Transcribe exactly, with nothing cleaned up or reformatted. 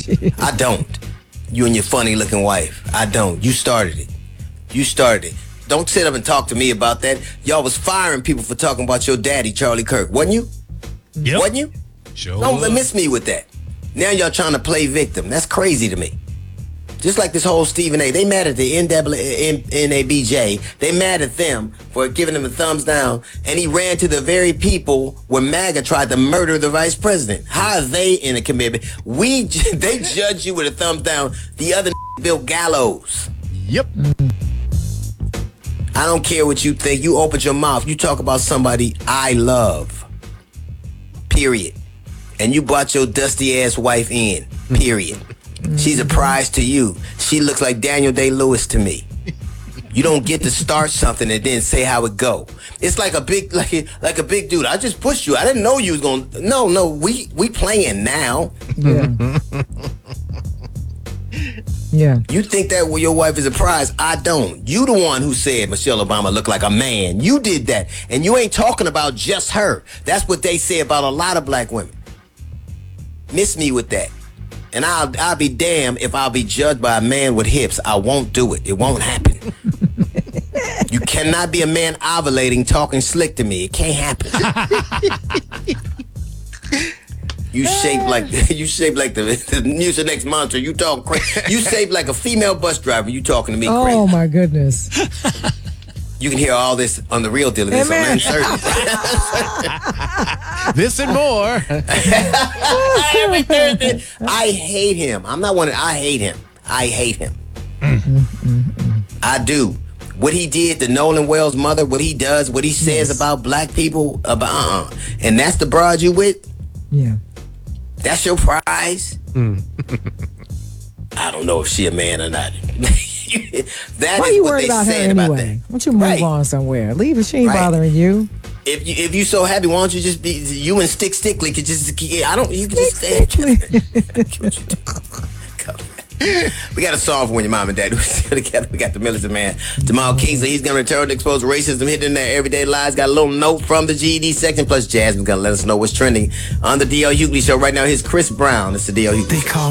I don't. You and your funny-looking wife. I don't. You started it. You started it. Don't sit up and talk to me about that. Y'all was firing people for talking about your daddy, Charlie Kirk. Wasn't you? Yep. Wasn't you? Sure. Don't miss me with that. Now y'all trying to play victim. That's crazy to me. Just like this whole Stephen A. They mad at the N A B J. They mad at them for giving him a thumbs down. And he ran to the very people where MAGA tried to murder the vice president. How are they in a commitment? We, they judge you with a thumbs down. The other built gallows. Yep. I don't care what you think. You opened your mouth. You talk about somebody I love. Period. And you brought your dusty ass wife in. Period. She's a prize to you. She looks like Daniel Day-Lewis to me. You don't get to start something and then say how it go. It's like a big, like a, like a big dude. I just pushed you. I didn't know you was gonna. No, no, we we playing now. Yeah. Yeah. You think that well, your wife is a prize? I don't. You the one who said Michelle Obama looked like a man. You did that, and you ain't talking about just her. That's what they say about a lot of black women. Miss me with that. And I'll I'll be damned if I'll be judged by a man with hips. I won't do it. It won't happen. You cannot be a man ovulating talking slick to me. It can't happen. You shaped like you shaped like the, the Mucinex monster. You talk crazy. You shaped like a female bus driver. You talking to me crazy. Oh my goodness. You can hear all this on the real deal. This, Amen. This and more. Every Thursday. I hate him. I'm not one. Of, I hate him. I hate him. Mm. I do. What he did to Nolan Wells' mother, what he does, what he says yes. about black people, about uh-uh. And that's the broad you with? Yeah. That's your prize? Mm. I don't know if she a man or not. That Why is you what worried they about her said anyway? about that. Why don't you move Right. on somewhere? Leave her. She ain't Right. bothering you. If you if you so happy, why don't you just be you and Stick Stickly could just I don't you can just stay. We got a song for when your mom and dad were still together. We got the militant man Jamal Kingsley. He's gonna return to expose racism hidden in their everyday lives. Got a little note from the G E D section. Plus Jasmine's gonna let us know what's trending on the D L Hughley Show right now. Here's Chris Brown. It's the D L Hughley Show.